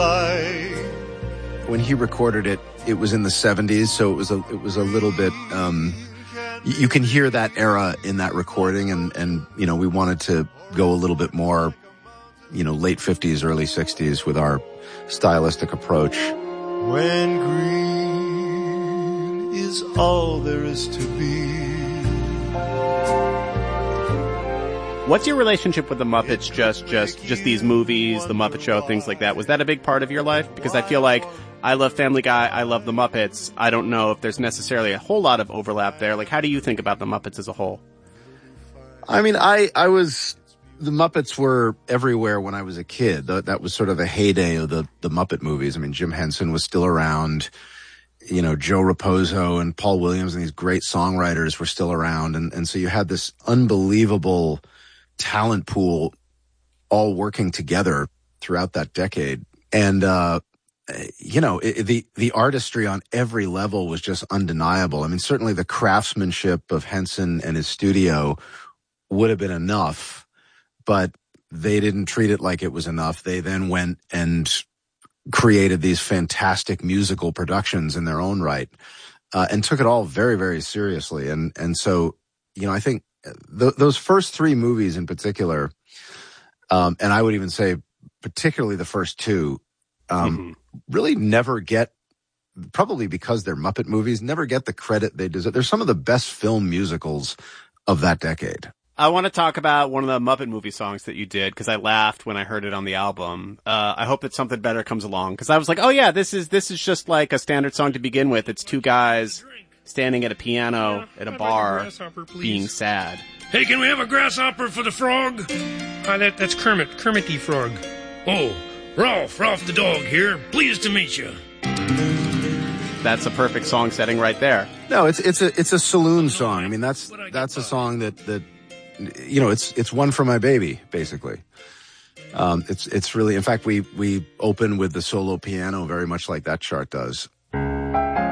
fly. When he recorded it, it was in the 70s, so it was a little bit, you can hear that era in that recording, and you know, we wanted to go a little bit more, you know, late 50s, early 60s with our stylistic approach. When green is all there is to be. What's your relationship with the Muppets? Just these movies, the Muppet Show, things like that. Was that a big part of your life? Because I feel like I love Family Guy, I love the Muppets. I don't know if there's necessarily a whole lot of overlap there. Like, how do you think about the Muppets as a whole? I mean, the Muppets were everywhere when I was a kid. That was sort of the heyday of the Muppet movies. I mean, Jim Henson was still around. You know, Joe Raposo and Paul Williams and these great songwriters were still around. And so you had this unbelievable talent pool all working together throughout that decade. And, you know, the artistry on every level was just undeniable. I mean, certainly the craftsmanship of Henson and his studio would have been enough, but they didn't treat it like it was enough. They then went and created these fantastic musical productions in their own right, and took it all very, very seriously. And so, you know, I think those first three movies in particular, and I would even say particularly the first two, really never get, probably because they're Muppet movies, never get the credit they deserve. They're some of the best film musicals of that decade. I want to talk about one of the Muppet movie songs that you did, because I laughed when I heard it on the album. I hope that something better comes along, because I was like, oh yeah, this is just like a standard song to begin with. It's two guys standing at a piano at a bar being sad. Hey, can we have a grasshopper for the frog? That's Kermit the Frog. Oh, Rolf the dog here. Pleased to meet you. That's a perfect song setting right there. No, it's a saloon song. I mean, that's a song that you know, it's One for My Baby, basically. It's really, in fact, we open with the solo piano very much like that chart does.